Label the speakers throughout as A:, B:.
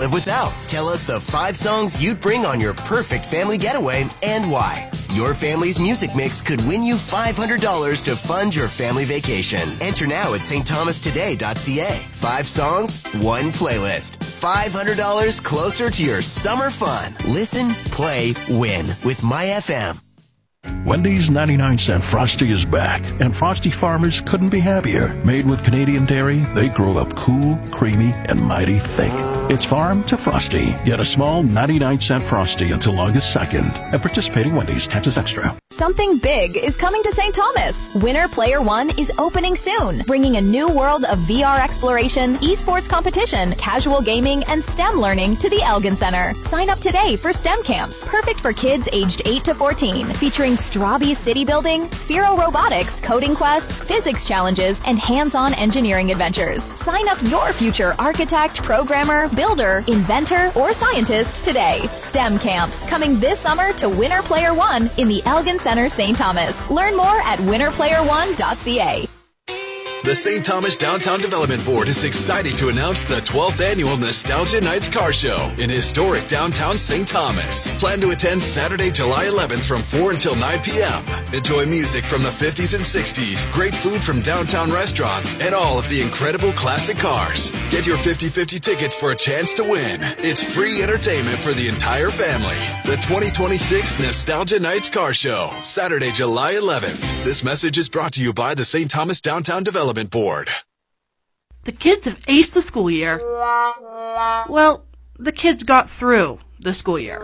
A: live without. Tell us the 5 songs you'd bring on your perfect family getaway and why. Your family's music mix could win you $500 to fund your family vacation. Enter now at stthomastoday.ca. 5 songs, 1 playlist. $500 closer to your summer fun. Listen, play, win with MyFM.
B: Wendy's 99-cent Frosty is back, and Frosty farmers couldn't be happier. Made with Canadian dairy, they grow up cool, creamy, and mighty thick. It's farm to Frosty. Get a small 99-cent Frosty until August 2nd at participating Wendy's, Texas Extra.
C: Something big is coming to St. Thomas. Winter Player One is opening soon, bringing a new world of VR exploration, esports competition, casual gaming, and STEM learning to the Elgin Center. Sign up today for STEM camps, perfect for kids aged 8 to 14, featuring Strawby city building, Sphero robotics, coding quests, physics challenges, and hands-on engineering adventures. Sign up your future architect, programmer, builder, inventor, or scientist today. STEM camps coming this summer to Winter Player One in the Elgin Center, St. Thomas. Learn more at winterplayer1.ca.
D: The St. Thomas Downtown Development Board is excited to announce the 12th Annual Nostalgia Nights Car Show in historic downtown St. Thomas. Plan to attend Saturday, July 11th from 4 until 9 p.m. Enjoy music from the 50s and 60s, great food from downtown restaurants, and all of the incredible classic cars. Get your 50-50 tickets for a chance to win. It's free entertainment for the entire family. The 2026 Nostalgia Nights Car Show, Saturday, July 11th. This message is brought to you by the St. Thomas Downtown Development Board.
E: The kids have aced the school year. Well, the kids got through the school year.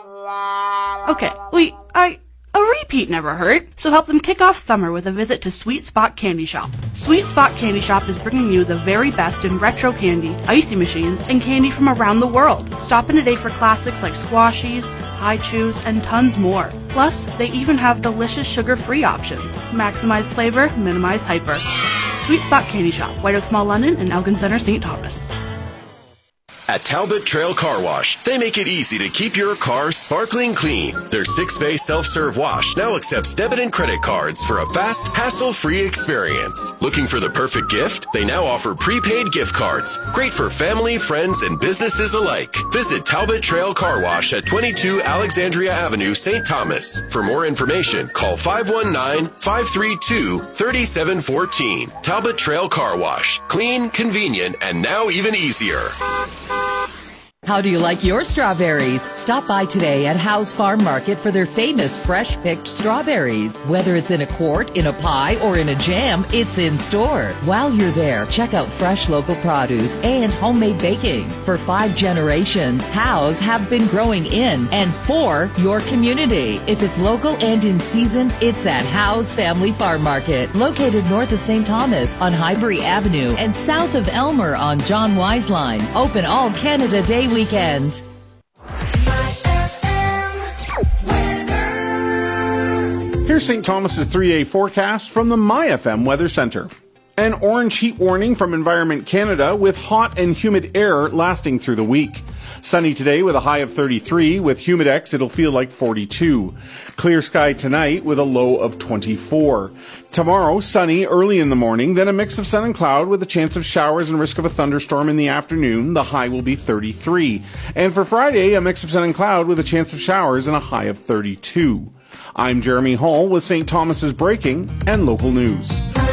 E: Okay, a repeat never hurt, so help them kick off summer with a visit to Sweet Spot Candy Shop. Sweet Spot Candy Shop is bringing you the very best in retro candy, icy machines, and candy from around the world. Stop in today for classics like Squashies, High Chews, and tons more. Plus, they even have delicious sugar-free options. Maximize flavor, minimize hyper. Sweet Spot Candy Shop, White Oaks Mall, London, and Elgin Center, St. Thomas.
F: At Talbot Trail Car Wash, they make it easy to keep your car sparkling clean. Their 6-bay self-serve wash now accepts debit and credit cards for a fast, hassle-free experience. Looking for the perfect gift? They now offer prepaid gift cards. Great for family, friends, and businesses alike. Visit Talbot Trail Car Wash at 22 Alexandria Avenue, St. Thomas. For more information, call 519-532-3714. Talbot Trail Car Wash. Clean, convenient, and now even easier.
G: How do you like your strawberries? Stop by today at Howe's Farm Market for their famous fresh-picked strawberries. Whether it's in a quart, in a pie, or in a jam, it's in store. While you're there, check out fresh local produce and homemade baking. For 5 generations, Howe's have been growing in and for your community. If it's local and in season, it's at Howe's Family Farm Market, located north of St. Thomas on Highbury Avenue and south of Elmer on John Wise Line. Open all Canada Day weekend.
H: Here's St. Thomas's 3-day forecast from the MyFM Weather Center. An orange heat warning from Environment Canada with hot and humid air lasting through the week. Sunny today with a high of 33. With Humidex, it'll feel like 42. Clear sky tonight with a low of 24. Tomorrow, sunny early in the morning, then a mix of sun and cloud with a chance of showers and risk of a thunderstorm in the afternoon. The high will be 33. And for Friday, a mix of sun and cloud with a chance of showers and a high of 32. I'm Jeremy Hall with St. Thomas's breaking and local news.